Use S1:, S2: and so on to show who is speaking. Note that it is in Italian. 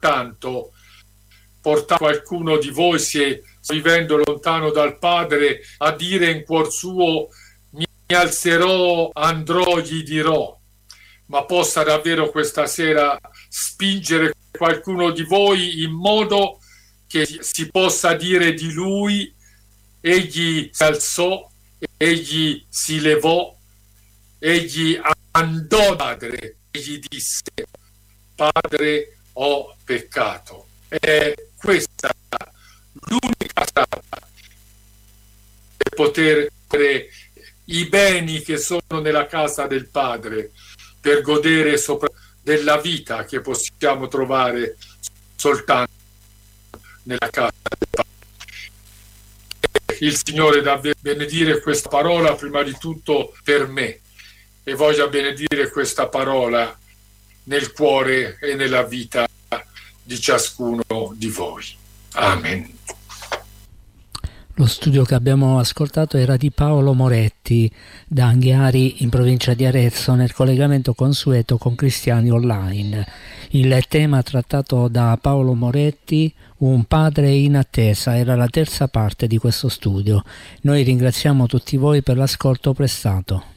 S1: tanto portare qualcuno di voi, se vivendo lontano dal Padre, a dire in cuor suo: mi alzerò, andrò, gli dirò, ma possa davvero questa sera spingere qualcuno di voi in modo che si possa dire di lui: egli si alzò, egli si levò, egli andò da Padre e gli disse: Padre, ho peccato. È questa l'unica strada per poter avere i beni che sono nella casa del Padre, per godere sopra della vita che possiamo trovare soltanto nella casa del Padre. Il Signore da benedire questa parola prima di tutto per me, e voglia benedire questa parola nel cuore e nella vita di ciascuno di voi. Amen.
S2: Lo studio che abbiamo ascoltato era di Paolo Moretti, da Anghiari in provincia di Arezzo, nel collegamento consueto con Cristiani Online. Il tema trattato da Paolo Moretti, Un padre in attesa, era la terza parte di questo studio. Noi ringraziamo tutti voi per l'ascolto prestato.